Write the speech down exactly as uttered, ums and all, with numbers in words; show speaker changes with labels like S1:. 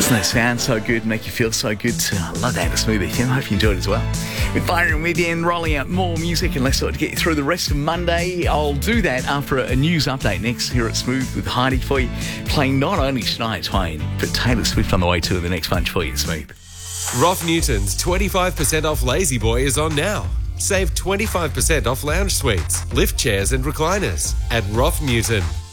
S1: Doesn't that sound so good, make you feel so good? I love that, the Smooth F M. I hope you enjoyed it as well. With Byron with you and rolling out more music and less so to get you through the rest of Monday. I'll do that after a news update next here at Smooth with Heidi for you, playing not only Shania Twain, but Taylor Swift on the way to the next bunch for you, Smooth.
S2: Roth Newton's twenty-five percent off Lazy Boy is on now. Save twenty-five percent off lounge suites, lift chairs and recliners at Roth Newton.